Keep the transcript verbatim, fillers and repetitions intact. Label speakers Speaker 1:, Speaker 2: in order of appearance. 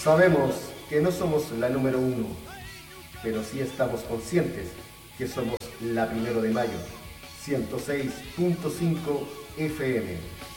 Speaker 1: Sabemos que no somos la número uno, pero sí estamos conscientes que somos la primero de mayo, ciento seis punto cinco F M.